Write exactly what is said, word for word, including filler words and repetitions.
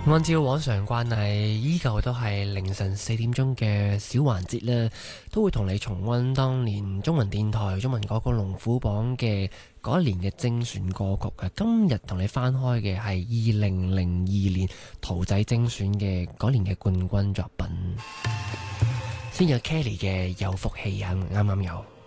按照往常慣例，依舊都係凌晨四點鐘嘅小環節咧，都會同你重溫當年中文電台中文歌曲龍虎榜嘅嗰一年嘅精選歌曲嘅。今日同你翻開嘅係二零零二年圖仔精選嘅嗰年嘅冠軍作品，先有 Kelly 嘅有福氣啊，啱啱有。